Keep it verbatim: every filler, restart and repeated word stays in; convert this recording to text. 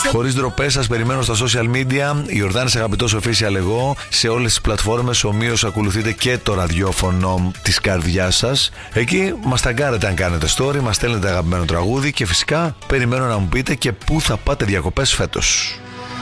Χωρίς ντροπές, σας περιμένω στα social media. Ιορδάνης Αγαπητός Official εγώ. Σε όλες τις πλατφόρμες ομοίως ακολουθείτε και το ραδιόφωνο της καρδιάς σας. Εκεί μας ταγκάρετε αν κάνετε story, μας στέλνετε αγαπημένο τραγούδι και φυσικά περιμένω να μου πείτε και πού θα πάτε διακοπές φέτος.